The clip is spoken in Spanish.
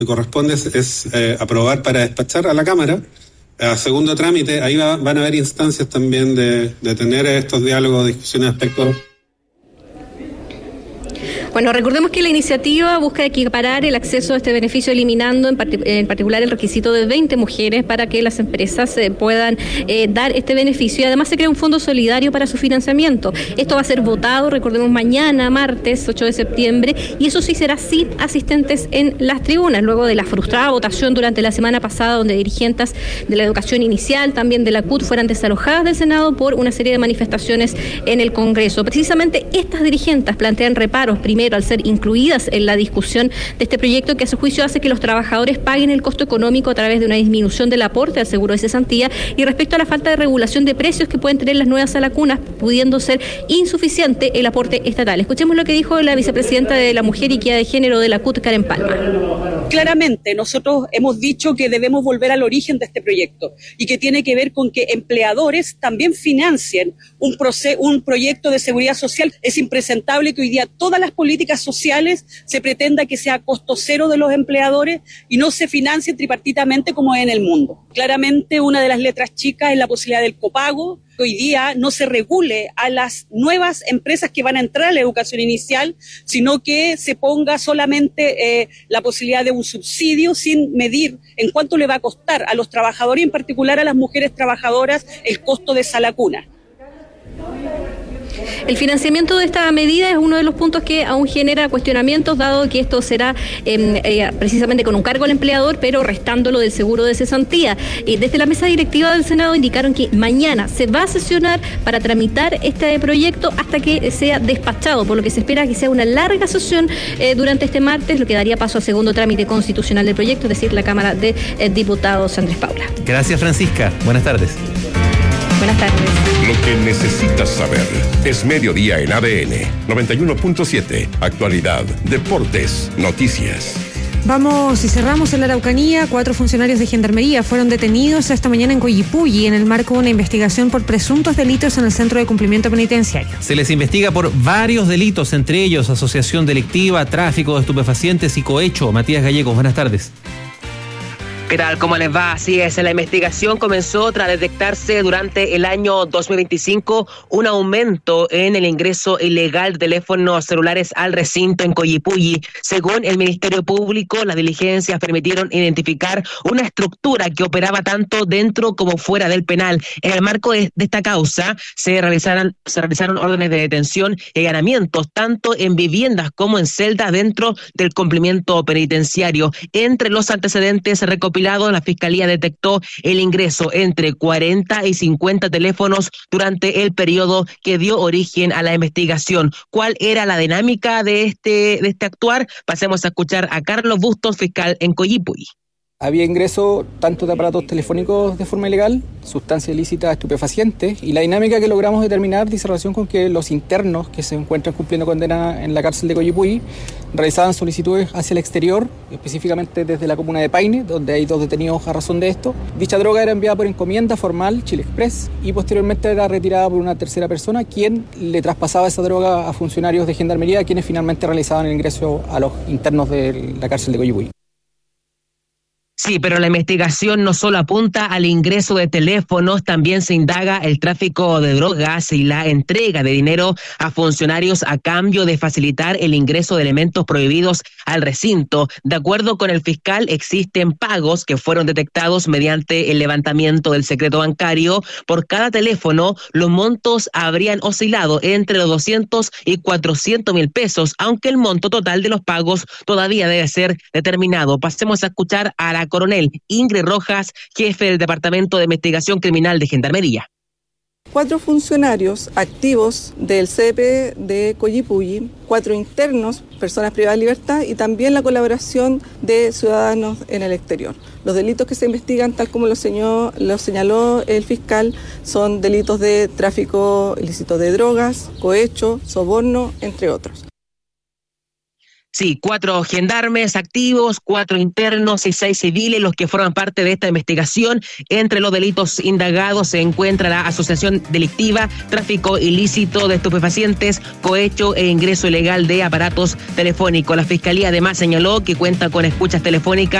que corresponde es aprobar para despachar a la Cámara. A segundo trámite, ahí van a haber instancias también de tener estos diálogos, discusiones, aspectos. Bueno, recordemos que la iniciativa busca equiparar el acceso a este beneficio, eliminando en particular el requisito de 20 mujeres para que las empresas puedan dar este beneficio, y además se crea un fondo solidario para su financiamiento. Esto va a ser votado, recordemos, mañana, martes 8 de septiembre, y eso sí será sin asistentes en las tribunas, luego de la frustrada votación durante la semana pasada, donde dirigentes de la educación inicial, también de la CUT, fueran desalojadas del Senado por una serie de manifestaciones en el Congreso. Precisamente estas dirigentes plantean reparos, primero, al ser incluidas en la discusión de este proyecto, que a su juicio hace que los trabajadores paguen el costo económico a través de una disminución del aporte al seguro de cesantía, y respecto a la falta de regulación de precios que pueden tener las nuevas salacunas, pudiendo ser insuficiente el aporte estatal. Escuchemos lo que dijo la vicepresidenta de la Mujer y Equidad de Género de la CUT, Karen Palma. Claramente, nosotros hemos dicho que debemos volver al origen de este proyecto, y que tiene que ver con que empleadores también financien un proyecto de seguridad social. Es impresentable que hoy día todas las políticas sociales se pretenda que sea costo cero de los empleadores y no se financien tripartitamente como en el mundo. Claramente, una de las letras chicas es la posibilidad del copago, que hoy día no se regule a las nuevas empresas que van a entrar a la educación inicial, sino que se ponga solamente la posibilidad de un subsidio sin medir en cuánto le va a costar a los trabajadores y en particular a las mujeres trabajadoras el costo de esa lacuna. El financiamiento de esta medida es uno de los puntos que aún genera cuestionamientos, dado que esto será precisamente con un cargo al empleador, pero restándolo del seguro de cesantía. Desde la mesa directiva del Senado indicaron que mañana se va a sesionar para tramitar este proyecto hasta que sea despachado, por lo que se espera que sea una larga sesión durante este martes, lo que daría paso al segundo trámite constitucional del proyecto, es decir, la Cámara de Diputados. Andrés Paula. Gracias, Francisca. Buenas tardes. Buenas tardes. Lo que necesitas saber es Mediodía en ADN 91.7. Actualidad, deportes, noticias. Vamos y cerramos en la Araucanía. 4 funcionarios de Gendarmería fueron detenidos esta mañana en Coyipulli en el marco de una investigación por presuntos delitos en el Centro de Cumplimiento Penitenciario. Se les investiga por varios delitos, entre ellos asociación delictiva, tráfico de estupefacientes y cohecho. Matías Gallegos, buenas tardes. ¿Qué tal? ¿Cómo les va? Así es, la investigación comenzó tras detectarse durante el año 2025 un aumento en el ingreso ilegal de teléfonos celulares al recinto en Coyipulli. Según el Ministerio Público, las diligencias permitieron identificar una estructura que operaba tanto dentro como fuera del penal. En el marco de esta causa se realizaron órdenes de detención y allanamientos tanto en viviendas como en celdas dentro del cumplimiento penitenciario. Entre los antecedentes recopilados, la Fiscalía detectó el ingreso entre 40 y 50 teléfonos durante el periodo que dio origen a la investigación. ¿Cuál era la dinámica de este actuar? Pasemos a escuchar a Carlos Bustos, fiscal en Coyipulli. Había ingreso tanto de aparatos telefónicos de forma ilegal, sustancias ilícitas, estupefacientes, y la dinámica que logramos determinar dice relación con que los internos que se encuentran cumpliendo condena en la cárcel de Coyipulli realizaban solicitudes hacia el exterior, específicamente desde la comuna de Paine, donde hay 2 detenidos a razón de esto. Dicha droga era enviada por encomienda formal, Chile Express, y posteriormente era retirada por una tercera persona, quien le traspasaba esa droga a funcionarios de Gendarmería, quienes finalmente realizaban el ingreso a los internos de la cárcel de Coyipulli. Sí, pero la investigación no solo apunta al ingreso de teléfonos, también se indaga el tráfico de drogas y la entrega de dinero a funcionarios a cambio de facilitar el ingreso de elementos prohibidos al recinto. De acuerdo con el fiscal, existen pagos que fueron detectados mediante el levantamiento del secreto bancario. Por cada teléfono, los montos habrían oscilado entre los 200 y 400 mil pesos, aunque el monto total de los pagos todavía debe ser determinado. Pasemos a escuchar a la coronel Ingrid Rojas, jefe del Departamento de Investigación Criminal de Gendarmería. 4 funcionarios activos del CEP de Coyipulli, 4 internos, personas privadas de libertad, y también la colaboración de ciudadanos en el exterior. Los delitos que se investigan, tal como lo señaló el fiscal, son delitos de tráfico ilícito de drogas, cohecho, soborno, entre otros. Sí, 4 gendarmes activos, 4 internos y 6 civiles los que forman parte de esta investigación. Entre los delitos indagados se encuentra la asociación delictiva, tráfico ilícito de estupefacientes, cohecho e ingreso ilegal de aparatos telefónicos. La Fiscalía además señaló que cuenta con escuchas telefónicas